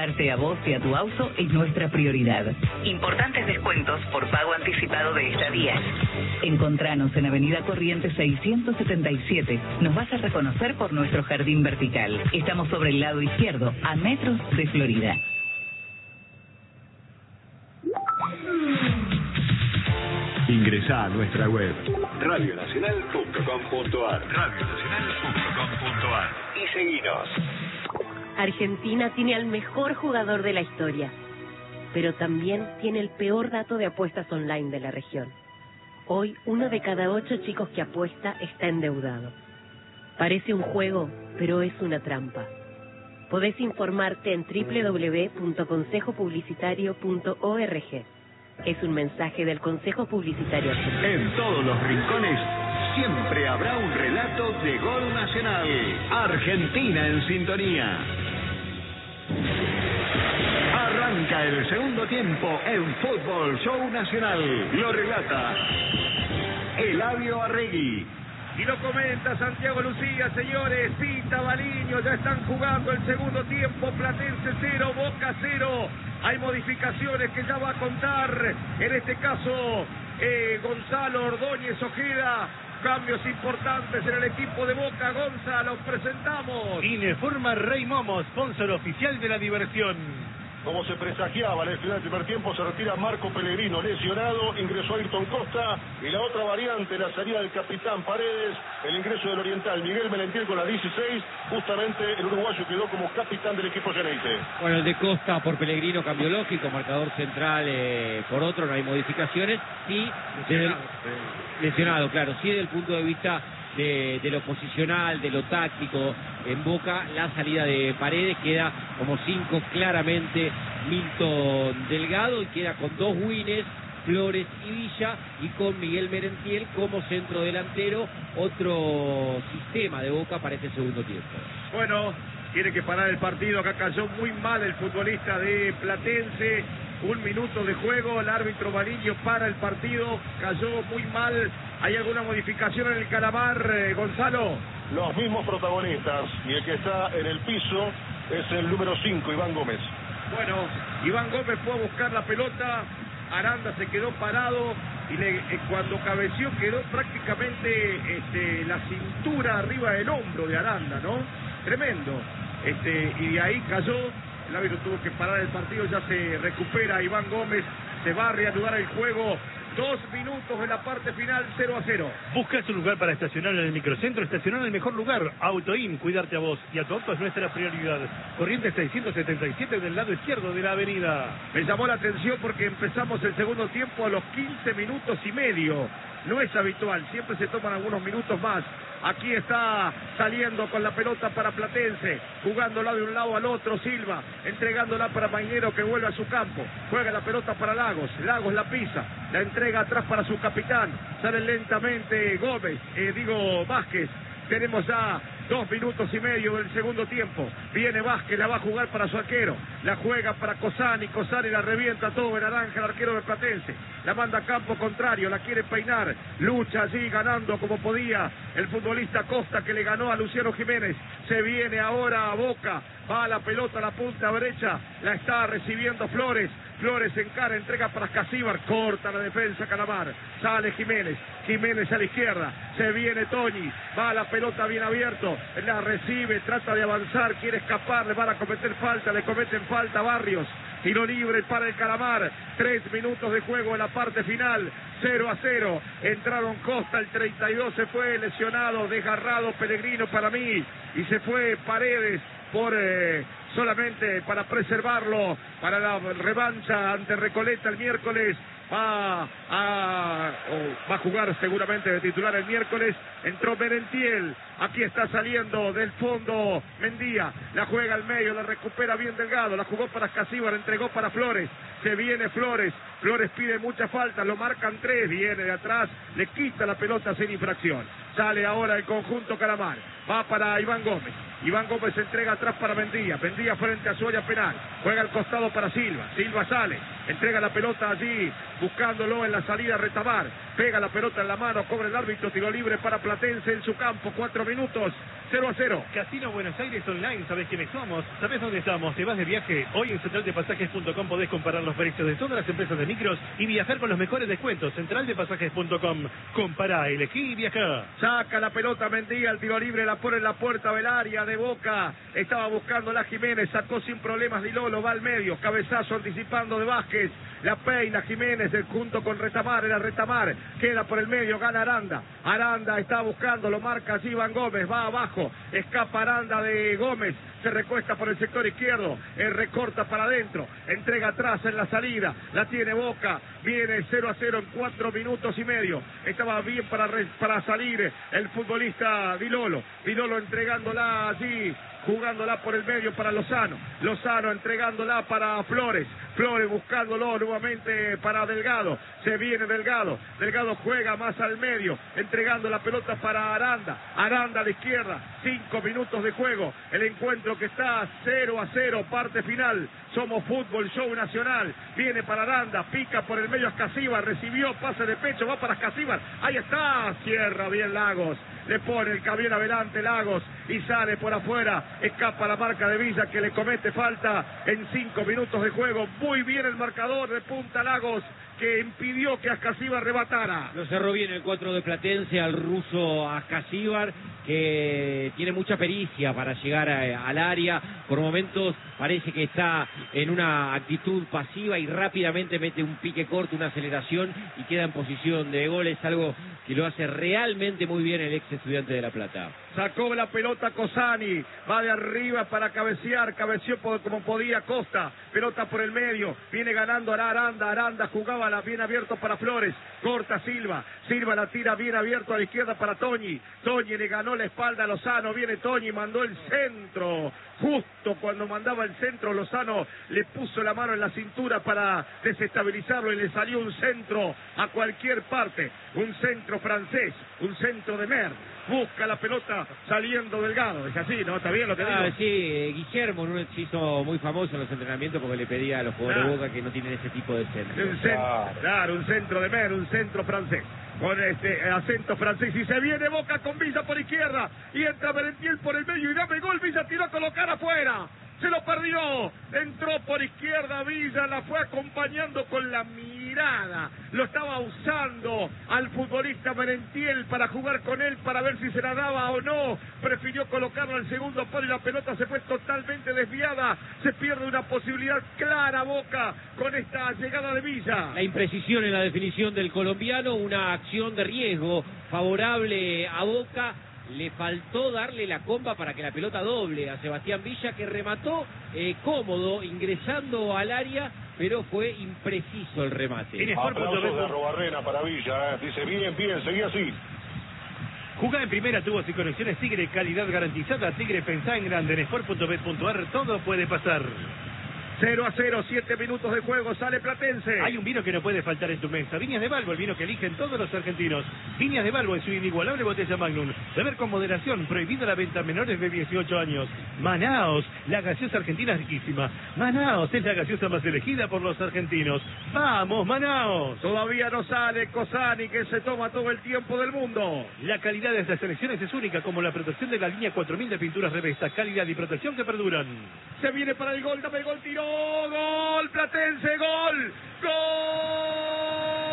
Cuidarte a vos y a tu auto es nuestra prioridad. Importantes descuentos por pago anticipado de estadías. Encontranos en Avenida Corrientes 677. Nos vas a reconocer por nuestro jardín vertical. Estamos sobre el lado izquierdo, a metros de Florida. Ingresá a nuestra web radionacional.com.ar y seguinos. Argentina tiene al mejor jugador de la historia, pero también tiene el peor dato de apuestas online de la región. Hoy, 1 de cada 8 chicos que apuesta está endeudado. Parece un juego, pero es una trampa. Podés informarte en www.consejopublicitario.org. Es un mensaje del Consejo Publicitario Argentino. En todos los rincones siempre habrá un relato de gol nacional. Argentina en sintonía. Arranca el segundo tiempo en Fútbol Show Nacional. Lo relata Eladio Arregui. Y lo comenta Santiago Lucía, señores. Pita Baliño, ya están jugando el segundo tiempo. Platense 0, Boca 0. Hay modificaciones que ya va a contar. En este caso, Gonzalo Ordóñez Ojeda. Cambios importantes en el equipo de Boca. Gonzalo, los presentamos. Ineforma Rey Momo, sponsor oficial de la diversión. Como se presagiaba en el final del primer tiempo, se retira Marco Pellegrino lesionado, ingresó Ayrton Costa, y la otra variante, la salida del capitán Paredes, el ingreso del oriental Miguel Melentiel con la 16, justamente el uruguayo quedó como capitán del equipo Geneise. Bueno, el de Costa por Pellegrino, cambio lógico, marcador central por otro, no hay modificaciones, sí, lesionado, claro, sí, desde el punto de vista de lo posicional, de lo táctico, en Boca la salida de Paredes queda como 5 claramente Milton Delgado, y queda con 2 Wines, Flores y Villa, y con Miguel Merentiel como centro delantero. Otro sistema de Boca para este segundo tiempo. Bueno, tiene que parar el partido, acá cayó muy mal el futbolista de Platense. 1 minuto de juego, el árbitro Baliño para el partido, cayó muy mal. ¿Hay alguna modificación en el Calamar, Gonzalo? Los mismos protagonistas, y el que está en el piso es el número 5, Iván Gómez. Bueno, Iván Gómez fue a buscar la pelota, Aranda se quedó parado, y cuando cabeció quedó prácticamente la cintura arriba del hombro de Aranda, ¿no? Tremendo. Y de ahí cayó. El árbitro tuvo que parar el partido, ya se recupera Iván Gómez, se va a reanudar el juego. 2 minutos en la parte final, 0-0. ¿Buscas un lugar para estacionar en el microcentro? Estacionar en el mejor lugar. AutoIN, cuidarte a vos y a tu auto es nuestra prioridad. Corrientes 677 del lado izquierdo de la avenida. Me llamó la atención porque empezamos el segundo tiempo a los 15 minutos y medio. No es habitual, siempre se toman algunos minutos más. Aquí está saliendo con la pelota para Platense, jugándola de un lado al otro Silva, entregándola para Mainero que vuelve a su campo, juega la pelota para Lagos, Lagos la pisa, la entrega atrás para su capitán, sale lentamente Vázquez. Tenemos ya 2 minutos y medio del segundo tiempo. Viene Vázquez, la va a jugar para su arquero. La juega para Cosani, Cosani la revienta todo en naranja, el arquero de Platense. La manda a campo contrario, la quiere peinar. Lucha allí ganando como podía el futbolista Costa, que le ganó a Luciano Jiménez. Se viene ahora a Boca. Va la pelota a la punta derecha. La está recibiendo Flores. Flores encara, entrega para Casíbar, corta la defensa Calamar, sale Jiménez a la izquierda, se viene Toñi, va la pelota bien abierto, la recibe, trata de avanzar, quiere escapar, le van a cometer falta, le cometen falta Barrios, tiro libre para el Calamar, 3 minutos de juego en la parte final, 0-0, entraron Costa, el 32 se fue lesionado, desgarrado Pellegrino para mí, y se fue Paredes por solamente para preservarlo para la revancha ante Recoleta el miércoles. Va a jugar seguramente de titular el miércoles. Entró Merentiel, aquí está saliendo del fondo Mendía, la juega al medio, la recupera bien Delgado, la jugó para Casíbar, entregó para Flores, se viene Flores pide mucha falta, lo marcan 3, viene de atrás, le quita la pelota sin infracción, sale ahora el conjunto Calamar, va para Iván Gómez entrega atrás para Mendía frente a su área penal, juega al costado para Silva sale, entrega la pelota allí, buscándolo en la salida Retamar, pega la pelota en la mano, cobra el árbitro, tiro libre para Platense en su campo, 4 minutos, 0-0. Casino Buenos Aires Online, ¿sabés quiénes somos? ¿Sabés dónde estamos? ¿Te vas de viaje? Hoy en centraldepasajes.com podés comparar los precios de todas las empresas de micros y viajar con los mejores descuentos. Centraldepasajes.com. Compará, elegí y viajá. Saca la pelota Mendía, el tiro libre la pone en la puerta del área de Boca. Estaba buscando la Jiménez, sacó sin problemas Dilolo, va al medio, cabezazo anticipando de Vázquez. La peina Jiménez junto con Retamar, era Retamar, queda por el medio, gana Aranda. Aranda está buscando, lo marca allí Iván Gómez, va abajo, escapa Aranda de Gómez, se recuesta por el sector izquierdo, recorta para adentro, entrega atrás en la salida, la tiene Boca, viene 0-0 en 4 minutos y medio. Estaba bien para salir el futbolista Dilolo entregándola allí, jugándola por el medio para Lozano entregándola para Flores buscándolo nuevamente para Delgado, se viene Delgado juega más al medio, entregando la pelota para Aranda a la izquierda, 5 minutos de juego, el encuentro que está 0-0, parte final. Somos Fútbol Show Nacional, viene para Aranda, pica por el medio Ascasíbar, recibió pase de pecho, va para Ascasíbar, ahí está, cierra bien Lagos, le pone el cabión adelante Lagos y sale por afuera, escapa la marca de Villa que le comete falta en 5 minutos de juego. Muy bien el marcador de punta Lagos, que impidió que Ascasíbar rebatara. Lo cerró bien el 4 de Platense al ruso Ascasíbar, que tiene mucha pericia para llegar al área. Por momentos parece que está en una actitud pasiva y rápidamente mete un pique corto, una aceleración y queda en posición de gol. Es algo que lo hace realmente muy bien el ex Estudiante de La Plata. Sacó la pelota Cosani, va de arriba para cabecear, cabeció como podía Costa, pelota por el medio, viene ganando Aranda jugaba bien abierto para Flores, corta Silva la tira bien abierto a la izquierda para Toñi le ganó la espalda a Lozano, viene Toñi, mandó el centro, justo cuando mandaba el centro Lozano le puso la mano en la cintura para desestabilizarlo y le salió un centro a cualquier parte, un centro francés, un centro de Mer. Busca la pelota saliendo Delgado, es así, ¿no? ¿Está bien lo que digo? Sí, Guillermo no se hizo muy famoso en los entrenamientos porque le pedía a los jugadores de Boca que no tienen ese tipo de centro. Un centro de Mer, un centro francés, con acento francés, y se viene Boca con Villa por izquierda, y entra Merentiel por el medio, y dame gol, Villa tiró a colocar afuera. Se lo perdió, entró por izquierda Villa, la fue acompañando con la mirada, lo estaba usando al futbolista Merentiel para jugar con él, para ver si se la daba o no, prefirió colocarlo al segundo palo y la pelota se fue totalmente desviada, se pierde una posibilidad clara Boca con esta llegada de Villa. La imprecisión en la definición del colombiano, una acción de riesgo favorable a Boca. Le faltó darle la comba para que la pelota doble a Sebastián Villa, que remató cómodo, ingresando al área, pero fue impreciso el remate. Aplausos de Robarrena para Villa, dice bien, seguí así. Jugá en primera, tubos y conexiones Tigre, calidad garantizada. Tigre, pensá en grande. En sport.bet.ar todo puede pasar. 0-0, 7 minutos de juego, sale Platense. Hay un vino que no puede faltar en tu mesa. Viñas de Balbo, el vino que eligen todos los argentinos. Viñas de Balbo en su inigualable botella Magnum. Beber con moderación, prohibida la venta a menores de 18 años. Manaos, la gaseosa argentina es riquísima. Manaos es la gaseosa más elegida por los argentinos. ¡Vamos, Manaos! Todavía no sale Cosani, que se toma todo el tiempo del mundo. La calidad de estas selecciones es única, como la protección de la línea 4000 de pinturas Revesta. Calidad y protección que perduran. Se viene para el gol, dame el gol, tiró. ¡Gol! Platense, gol. ¡Gol!